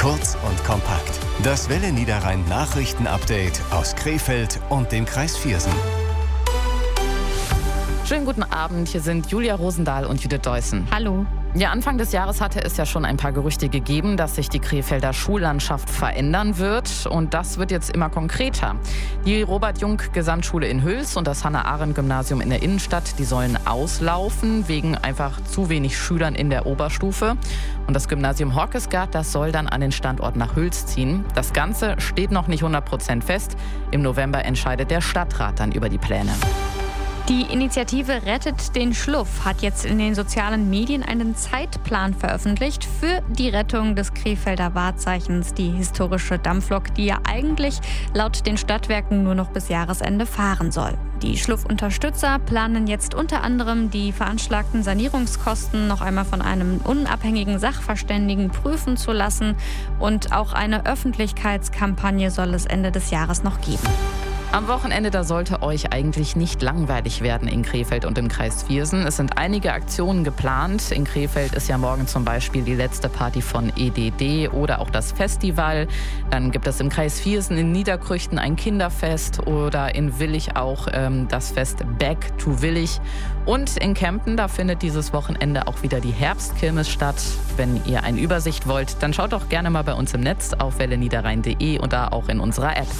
Kurz und kompakt. Das Welle Niederrhein Nachrichten-Update aus Krefeld und dem Kreis Viersen. Schönen guten Abend, hier sind Julia Rosendahl und Judith Deussen. Hallo. Ja, Anfang des Jahres hatte es ja schon ein paar Gerüchte gegeben, dass sich die Krefelder Schullandschaft verändern wird. Und das wird jetzt immer konkreter. Die Robert-Jung-Gesamtschule in Hüls und das Hannah-Arendt-Gymnasium in der Innenstadt, die sollen auslaufen, wegen einfach zu wenig Schülern in der Oberstufe. Und das Gymnasium Horkesgard, das soll dann an den Standort nach Hüls ziehen. Das Ganze steht noch nicht 100% fest. Im November entscheidet der Stadtrat dann über die Pläne. Die Initiative Rettet den Schluff hat jetzt in den sozialen Medien einen Zeitplan veröffentlicht für die Rettung des Krefelder Wahrzeichens, die historische Dampflok, die ja eigentlich laut den Stadtwerken nur noch bis Jahresende fahren soll. Die Schluffunterstützer planen jetzt unter anderem die veranschlagten Sanierungskosten noch einmal von einem unabhängigen Sachverständigen prüfen zu lassen, und auch eine Öffentlichkeitskampagne soll es Ende des Jahres noch geben. Am Wochenende, da sollte euch eigentlich nicht langweilig werden in Krefeld und im Kreis Viersen. Es sind einige Aktionen geplant. In Krefeld ist ja morgen zum Beispiel die letzte Party von EDD oder auch das Festival. Dann gibt es im Kreis Viersen in Niederkrüchten ein Kinderfest oder in Willich auch das Fest Back to Willich. Und in Kempten, da findet dieses Wochenende auch wieder die Herbstkirmes statt. Wenn ihr eine Übersicht wollt, dann schaut doch gerne mal bei uns im Netz auf welleniederrhein.de und da auch in unserer App.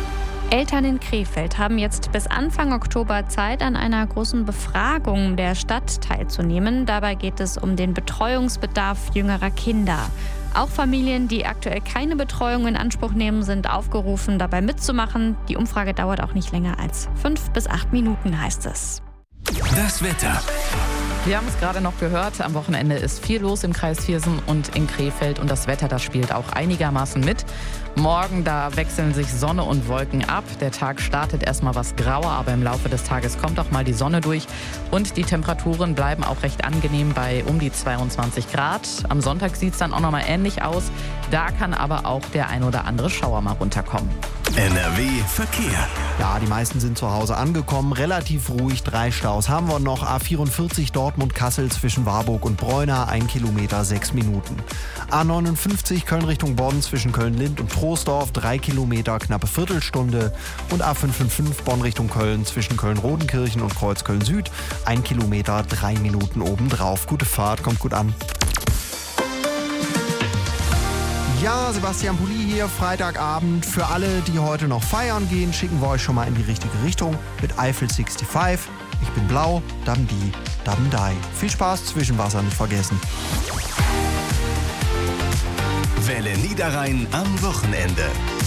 Eltern in Krefeld haben jetzt bis Anfang Oktober Zeit, an einer großen Befragung der Stadt teilzunehmen. Dabei geht es um den Betreuungsbedarf jüngerer Kinder. Auch Familien, die aktuell keine Betreuung in Anspruch nehmen, sind aufgerufen, dabei mitzumachen. Die Umfrage dauert auch nicht länger als 5 bis 8 Minuten, heißt es. Das Wetter. Wir haben es gerade noch gehört, am Wochenende ist viel los im Kreis Viersen und in Krefeld und das Wetter, das spielt auch einigermaßen mit. Morgen, da wechseln sich Sonne und Wolken ab. Der Tag startet erstmal was grauer, aber im Laufe des Tages kommt auch mal die Sonne durch und die Temperaturen bleiben auch recht angenehm bei um die 22 Grad. Am Sonntag sieht es dann auch nochmal ähnlich aus. Da kann aber auch der ein oder andere Schauer mal runterkommen. NRW Verkehr. Ja, die meisten sind zu Hause angekommen. Relativ ruhig, 3 Staus haben wir noch. A44 Dortmund-Kassel zwischen Warburg und Bräuna, 1 Kilometer, 6 Minuten. A59 Köln Richtung Bonn zwischen Köln-Lind und Troisdorf, 3 Kilometer, knappe Viertelstunde. Und A555 Bonn Richtung Köln zwischen Köln-Rodenkirchen und Kreuzköln-Süd, 1 Kilometer, 3 Minuten obendrauf. Gute Fahrt, kommt gut an. Ja, Sebastian Pulli hier, Freitagabend. Für alle, die heute noch feiern gehen, schicken wir euch schon mal in die richtige Richtung mit Eiffel 65. Ich bin blau, Dam die, Dam die. Viel Spaß, Zwischenwasser nicht vergessen. Welle Niederrhein am Wochenende.